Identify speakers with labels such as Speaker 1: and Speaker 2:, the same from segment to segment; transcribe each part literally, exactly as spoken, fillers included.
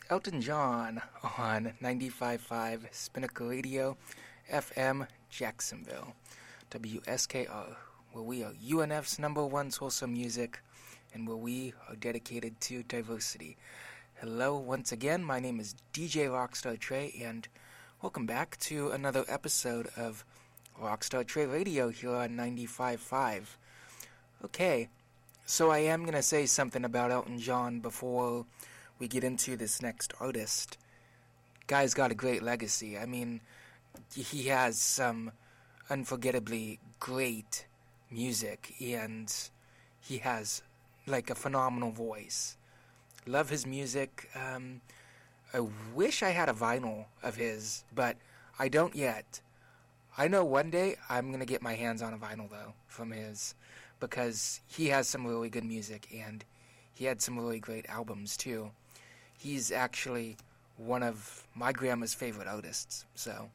Speaker 1: Elton John on ninety-five point five Spinnaker Radio, F M Jacksonville, W S K R, where we are U N F's number one source of music and where we are dedicated to diversity. Hello once again, my name is D J Rockstar Trey, and welcome back to another episode of Rockstar Trey Radio here on ninety-five point five. Okay, so I am going to say something about Elton John before we get into this next artist. Guy's got a great legacy. I mean, he has some unforgettably great music, and he has like a phenomenal voice. Love his music. Um, I wish I had a vinyl of his, but I don't yet. I know one day I'm going to get my hands on a vinyl, though, from his, because he has some really good music, and he had some really great albums, too. He's actually one of my grandma's favorite artists, so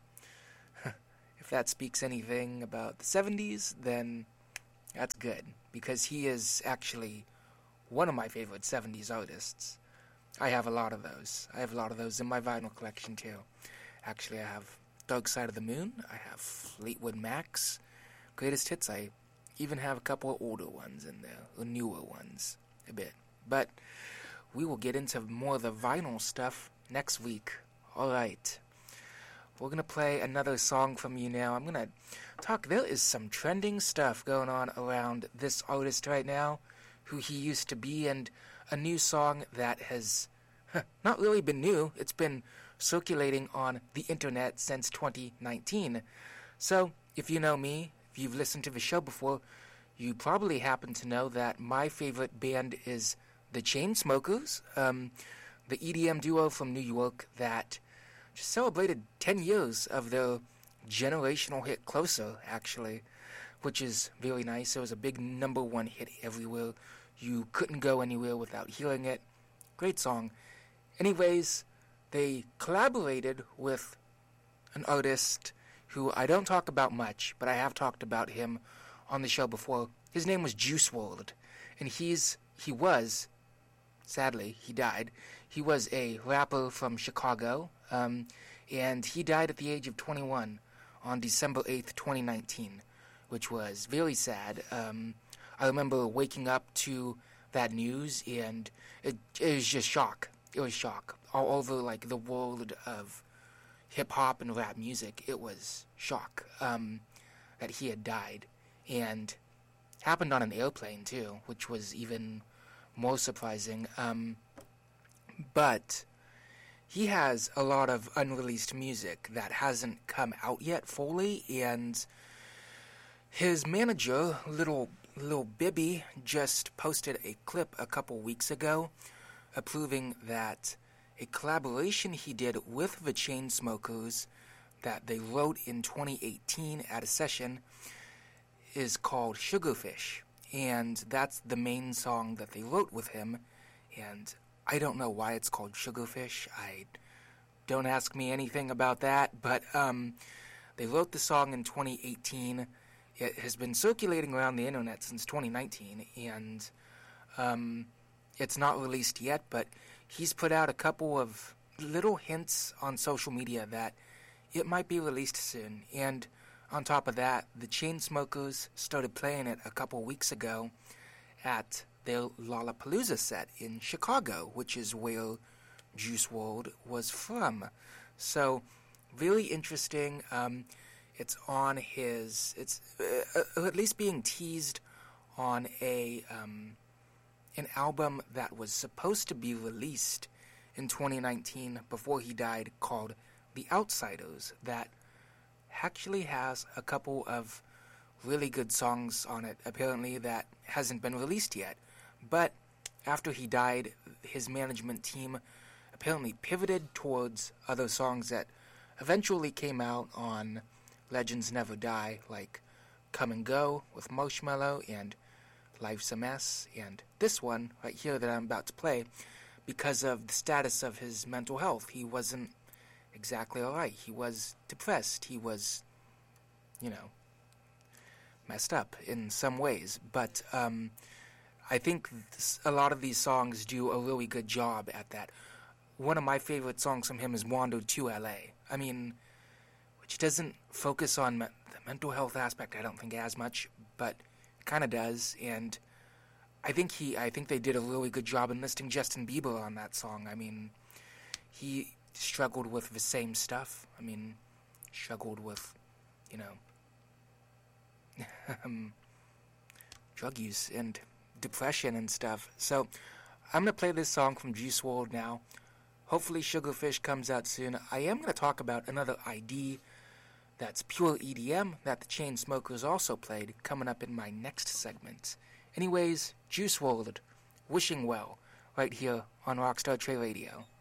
Speaker 1: if that speaks anything about the seventies, then that's good, because he is actually one of my favorite seventies artists. I have a lot of those. I have a lot of those in my vinyl collection, too. Actually, I have Dark Side of the Moon, I have Fleetwood Mac's Greatest Hits. I even have a couple of older ones in there, or newer ones, a bit. But we will get into more of the vinyl stuff next week. Alright. We're going to play another song from you now. I'm going to talk. There is some trending stuff going on around this artist right now, who he used to be, and a new song that has huh, not really been new. It's been circulating on the internet since twenty nineteen. So, if you know me, if you've listened to the show before, you probably happen to know that my favorite band is the Chainsmokers, um, the E D M duo from New York that just celebrated ten years of their generational hit Closer, actually, which is very nice. It was a big number one hit everywhere. You couldn't go anywhere without hearing it. Great song. Anyways, they collaborated with an artist who I don't talk about much, but I have talked about him on the show before. His name was Juice world, and he's he was, sadly, he died. He was a rapper from Chicago, um, and he died at the age of twenty-one on December eighth, twenty nineteen, which was very sad. Um, I remember waking up to that news, and it, it was just shock. It was shock. All over, like, the world of hip-hop and rap music, it was shock um, that he had died. And happened on an airplane, too, which was even more surprising. Um, but he has a lot of unreleased music that hasn't come out yet fully, and his manager, Little Lil Bibby, just posted a clip a couple weeks ago approving that a collaboration he did with the Chainsmokers that they wrote in twenty eighteen at a session is called Sugarfish, and that's the main song that they wrote with him. And I don't know why it's called Sugarfish. I don't ask me anything about that, but um, they wrote the song in twenty eighteen. It has been circulating around the internet since twenty nineteen, and um, it's not released yet, but he's put out a couple of little hints on social media that it might be released soon. And on top of that, the Chainsmokers started playing it a couple weeks ago at their Lollapalooza set in Chicago, which is where Juice world was from. So, really interesting. Um, it's on his, it's uh, uh, at least being teased on a um, an album that was supposed to be released in twenty nineteen before he died, called The Outsiders, that actually has a couple of really good songs on it, apparently, that hasn't been released yet. But after he died, his management team apparently pivoted towards other songs that eventually came out on Legends Never Die, like Come and Go with Marshmello and Life's a Mess, and this one right here that I'm about to play, because of the status of his mental health. He wasn't exactly alright. He was depressed. He was, you know, messed up in some ways. But um, I think this, a lot of these songs do a really good job at that. one of my favorite songs from him is Wandered to L A. I mean, which doesn't focus on me- the mental health aspect, I don't think, as much, but it kind of does. And I think he, I think they did a really good job in listing Justin Bieber on that song. I mean, he struggled with the same stuff. I mean, struggled with, you know, um, drug use and depression and stuff. So I'm going to play this song from Juice world now. Hopefully Sugarfish comes out soon. I am going to talk about another I D that's pure E D M that the Chainsmokers also played coming up in my next segment. Anyways, Juice world, Wishing Well, right here on Rockstar Trey Radio.